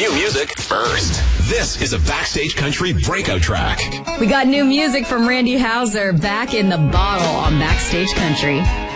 new music first. This is a Backstage Country breakout track. We got new music from Randy Houser back in the bottle on Backstage Country.